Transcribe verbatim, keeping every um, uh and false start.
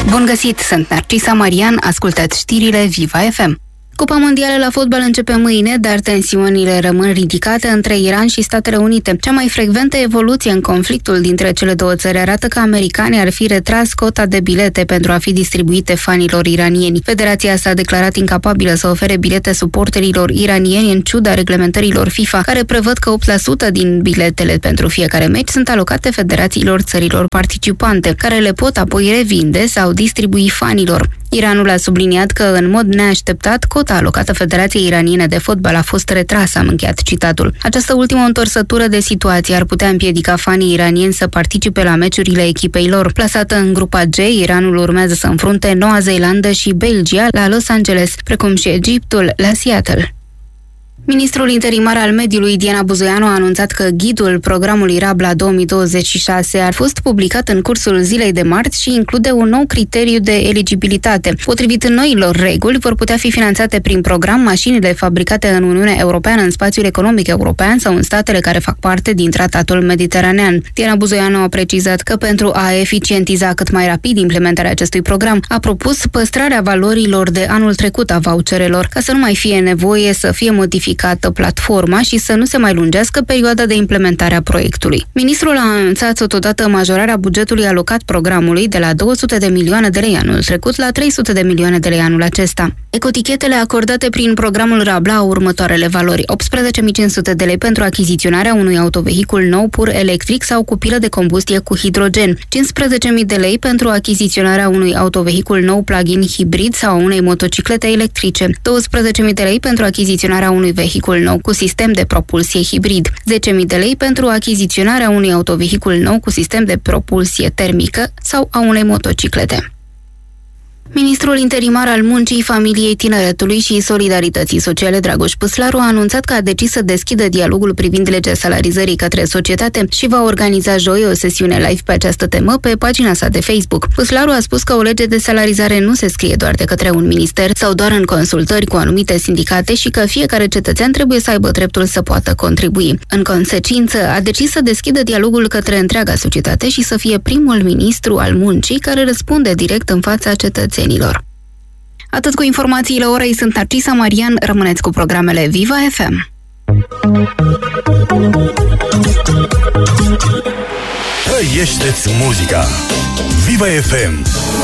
Bun găsit, sunt Narcisa Marian, ascultați știrile Viva F M. Cupa mondială la fotbal începe mâine, dar tensiunile rămân ridicate între Iran și Statele Unite. Cea mai frecventă evoluție în conflictul dintre cele două țări arată că americanii ar fi retras cota de bilete pentru a fi distribuite fanilor iranieni. Federația s-a declarat incapabilă să ofere bilete suporterilor iranieni în ciuda reglementărilor FIFA, care prevăd că opt la sută din biletele pentru fiecare meci sunt alocate federațiilor țărilor participante, care le pot apoi revinde sau distribui fanilor. Iranul a subliniat că, în mod neașteptat, cota alocată Federației Iraniene de Fotbal a fost retrasă, am încheiat citatul. Această ultimă întorsătură de situație ar putea împiedica fanii iranieni să participe la meciurile echipei lor. Plasată în grupa G, Iranul urmează să înfrunte Noua Zeelandă și Belgia la Los Angeles, precum și Egiptul la Seattle. Ministrul interimar al mediului, Diana Buzoianu, a anunțat că ghidul programului Rabla două mii douăzeci și șase a fost publicat în cursul zilei de marți și include un nou criteriu de eligibilitate. Potrivit noilor reguli, vor putea fi finanțate prin program mașinile fabricate în Uniunea Europeană, în spațiul economic european sau în statele care fac parte din tratatul mediteranean. Diana Buzoianu a precizat că pentru a eficientiza cât mai rapid implementarea acestui program, a propus păstrarea valorilor de anul trecut a voucherelor, ca să nu mai fie nevoie să fie modificată platforma și să nu se mai lungească perioada de implementare a proiectului. Ministrul a anunțat totodată majorarea bugetului alocat programului de la două sute de milioane de lei anul trecut la trei sute de milioane de lei anul acesta. Ecotichetele acordate prin programul Rabla au următoarele valori: optsprezece mii cinci sute de lei pentru achiziționarea unui autovehicul nou pur electric sau cu pilă de combustie cu hidrogen, cincisprezece mii de lei pentru achiziționarea unui autovehicul nou plug-in hibrid sau a unei motociclete electrice, douăsprezece mii de lei pentru achiziționarea unui vehicul nou cu sistem de propulsie hibrid, zece mii de lei pentru achiziționarea unui autovehicul nou cu sistem de propulsie termică sau a unei motociclete. Ministrul interimar al Muncii, Familiei, Tineretului și Solidarității Sociale, Dragoș Păslaru, a anunțat că a decis să deschidă dialogul privind legea salarizării către societate și va organiza joi o sesiune live pe această temă pe pagina sa de Facebook. Păslaru a spus că o lege de salarizare nu se scrie doar de către un minister sau doar în consultări cu anumite sindicate și că fiecare cetățean trebuie să aibă dreptul să poată contribui. În consecință, a decis să deschidă dialogul către întreaga societate și să fie primul ministru al muncii care răspunde direct în fața cetățenilor. Atât cu informațiile orei, sunt Narcisa Marian, rămâneți cu programele Viva F M. Trăiește-ți muzica! Viva F M!